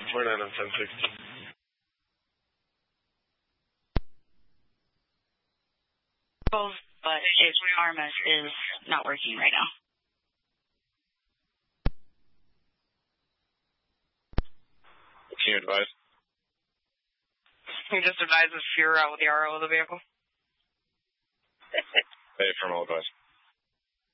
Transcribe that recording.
1049 on 1060. But its RMS is not working right now. Can you advise? Can you just advise us if you're out with the RO of the vehicle? Hey, from all advice.